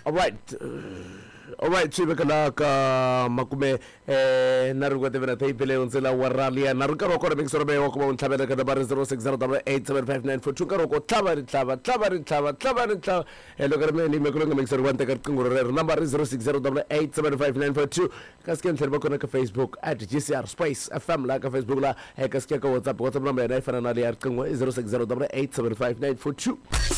Alright, chibe ka makume na re go tebela taipele o tsela wa rally na re ka ro kore mixo be go mo ntlhabela ka ba 06087594 ka ro go tlaba elo ka me ni me go mixo wa nte ka qingoro re number 06087594 ka ske ntlhe ba kona ka Facebook @GCR Space FM la ka Facebook la ka ske ka WhatsApp number ya ifana na le ya qingwa 06087594